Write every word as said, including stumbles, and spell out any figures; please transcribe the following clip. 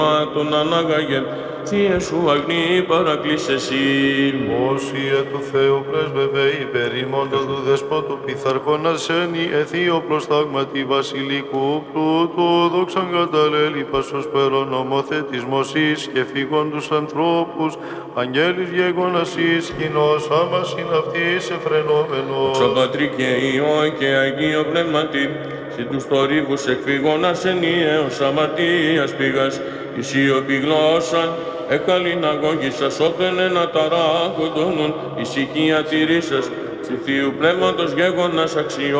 τον ανάγαγεν, Θεία σου αγνή παρακλήσεσαι. Όσιε του Θεού πρέσβευε υπερήμοντο του δεσπότου πειθαρχών ασένη, εθείο προστάγματι βασιλικού πλούτου, δόξαν καταλέλει πασος περών νομοθετισμός εις και φύγον τους ανθρώπους, αγγέλης γέγονας εις κοινός άμας είναι αυτής εφρενόμενος. Δόξα Πατρί και Υιό και Αγίο Πνεύματι, συ τους θορύβους εκφύγωνας ενιαίος αμαρτίας πήγας, η σιωπή γλώσσαν, εκαλήν αγώγησας όθεν ένα ταράκοντονον, ησυχία τηρήσας, ψηφίου πνεύματος γέγονας αξιό.